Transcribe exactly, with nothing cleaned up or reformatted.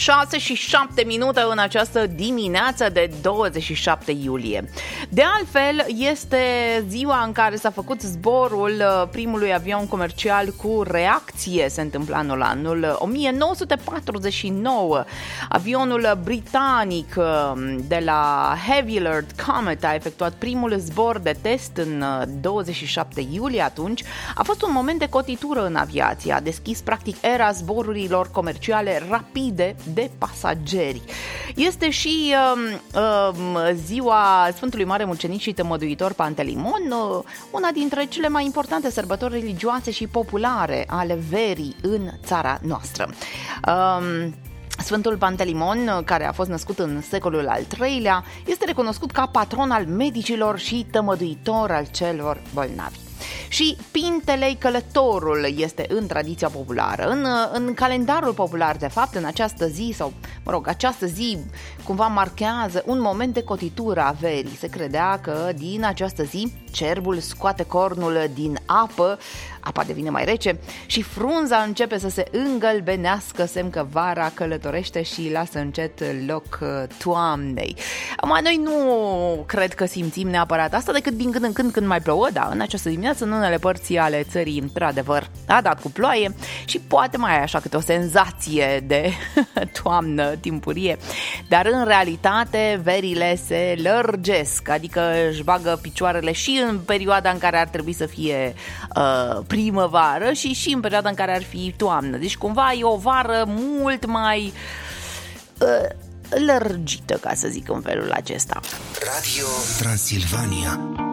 șase și șapte minute în această dimineață de douăzeci și șapte iulie. De altfel, este ziua în care s-a făcut zborul primului avion comercial cu reacție. Se întâmplă anul anul o mie nouă sute patruzeci și nouă. Avionul britanic de la Heavy Alert Comet a efectuat primul zbor de test în douăzeci și șapte iulie. Atunci a fost un moment de cotitură în aviație. A deschis practic era zborurilor comerciale rapide de pasageri. Este și uh, uh, ziua Sfântului Mare Mucenic și Tămăduitor Pantelimon, uh, una dintre cele mai importante sărbători religioase și populare ale verii în țara noastră. Uh, Sfântul Pantelimon, care a fost născut în secolul al treilea, este recunoscut ca patron al medicilor și tămăduitor al celor bolnavi. Și Pintelei Călătorul este în tradiția populară, în, în calendarul popular, de fapt, în această zi, sau, mă rog, această zi cumva marchează un moment de cotitură a verii. Se credea că din această zi cerbul scoate cornul din apă, apa devine mai rece și frunza începe să se îngălbenească, semn că vara călătorește și lasă încet loc toamnei. Acum, noi nu cred că simțim neapărat asta, decât din când în când când mai plouă, da, în această dimineață, în unele părți ale țării, într-adevăr, a dat cu ploaie și poate mai ai așa câte o senzație de toamnă timpurie, dar în realitate verile se lărgesc, adică își bagă picioarele și în perioada în care ar trebui să fie uh, primăvară și și în perioada în care ar fi toamnă. Deci cumva e o vară mult mai uh, lărgită, ca să zic în felul acesta. Radio Transilvania.